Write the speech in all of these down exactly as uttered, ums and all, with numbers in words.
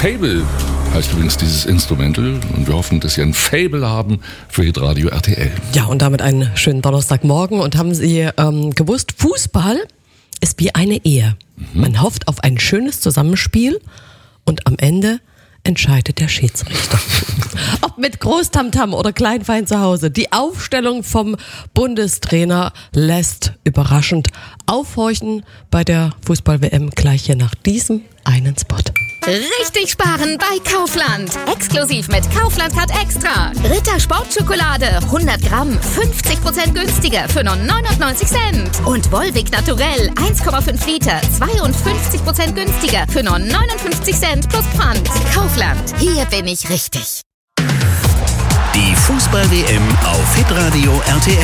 Fable heißt übrigens dieses Instrumental und wir hoffen, dass Sie ein Fable haben für Hitradio R T L. Ja, und damit einen schönen Donnerstagmorgen. Und haben Sie ähm, gewusst, Fußball ist wie eine Ehe. Mhm. Man hofft auf ein schönes Zusammenspiel und am Ende entscheidet der Schiedsrichter. Ob mit Großtamtam oder Kleinfeind zu Hause, die Aufstellung vom Bundestrainer lässt überraschend aufhorchen bei der Fußball-W M gleich hier nach diesem einen Spot. Richtig sparen bei Kaufland. Exklusiv mit Kaufland Card Extra. Ritter Sportschokolade hundert Gramm fünfzig Prozent günstiger für nur neunundneunzig Cent. Und Volvic Naturell eins Komma fünf Liter zweiundfünfzig Prozent günstiger für nur neunundfünfzig Cent plus Pfand. Kaufland, hier bin ich richtig. Die Fußball-W M auf Hitradio R T L.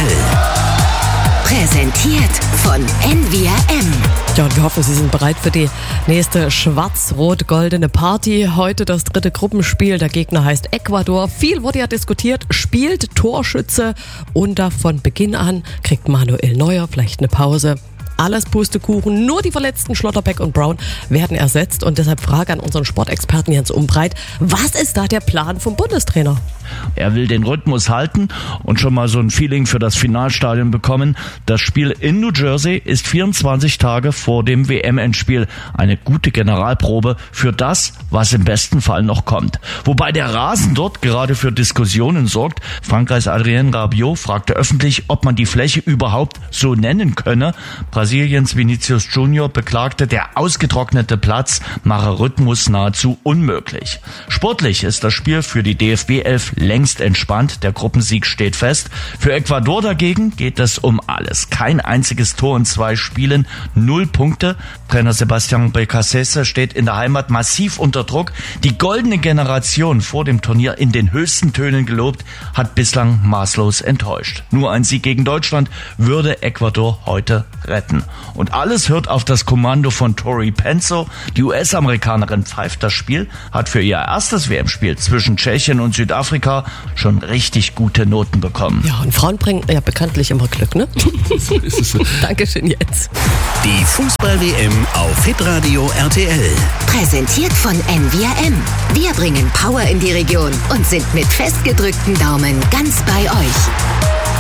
Präsentiert von N V R M. Ja, und wir hoffen, Sie sind bereit für die nächste schwarz-rot-goldene Party. Heute das dritte Gruppenspiel. Der Gegner heißt Ecuador. Viel wurde ja diskutiert. Spielt Torschütze und da von Beginn an kriegt Manuel Neuer vielleicht eine Pause. Alles Pustekuchen, nur die verletzten Schlotterbeck und Brown werden ersetzt. Und deshalb Frage an unseren Sportexperten Jens Umbreit. Was ist da der Plan vom Bundestrainer? Er will den Rhythmus halten und schon mal so ein Feeling für das Finalstadion bekommen. Das Spiel in New Jersey ist vierundzwanzig Tage vor dem W M-Endspiel. Eine gute Generalprobe für das, was im besten Fall noch kommt. Wobei der Rasen dort gerade für Diskussionen sorgt. Frankreichs Adrien Rabiot fragte öffentlich, ob man die Fläche überhaupt so nennen könne. Brasiliens Vinicius Junior beklagte, der ausgetrocknete Platz mache Rhythmus nahezu unmöglich. Sportlich ist das Spiel für die D F B elf längst entspannt. Der Gruppensieg steht fest. Für Ecuador dagegen geht es um alles. Kein einziges Tor in zwei Spielen, null Punkte. Trainer Sebastián Beccacece steht in der Heimat massiv unter Druck. Die goldene Generation vor dem Turnier in den höchsten Tönen gelobt, hat bislang maßlos enttäuscht. Nur ein Sieg gegen Deutschland würde Ecuador heute retten. Und alles hört auf das Kommando von Tori Penso. Die U S-Amerikanerin pfeift das Spiel, hat für ihr erstes W M-Spiel zwischen Tschechien und Südafrika schon richtig gute Noten bekommen. Ja, und Frauen bringen ja bekanntlich immer Glück, ne? So ist es. Dankeschön, Jens. Die Fußball-W M auf Hitradio R T L. Präsentiert von N V R M. Wir bringen Power in die Region und sind mit festgedrückten Daumen ganz bei euch.